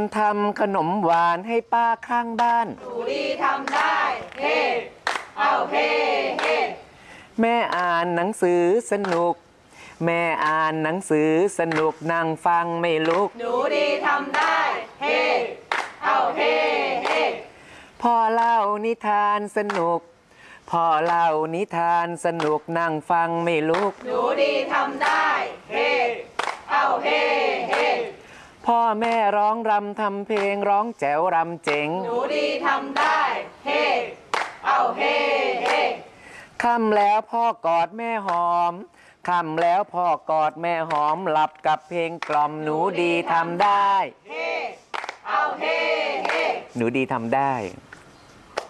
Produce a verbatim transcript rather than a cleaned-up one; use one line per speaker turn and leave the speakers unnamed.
ทำขนมหวานให้ป้าข้างบ้าน
หนูดีทำได้เฮ้เอาเฮ้เฮ้
แม่อ่านหนังสือสนุกแม่อ่านหนังสือสนุกนั่งฟังไม่ลุก
หนูดีทำได้เฮ้เอาเฮ้เฮ้
พ่อเล่านิทานสนุกพ่อเล่านิทานสนุกนั่งฟังไม่ลุก
หนูดีทำได้เฮ้เอาเฮ้เฮ้
พ่อแม่ร้องรำทำเพลงร้องแจ๋วรำเจ๋ง
หนูดีทำได้เฮ้เอาเฮ้เฮ้
ค่ำแล้วพ่อกอดแม่หอมค่ำแล้วพ่อกอดแม่หอมหลับกับเพลงกล่อมหนูดีทำได้
เฮ้เอาเฮ้เฮ้
หนูดีทำได้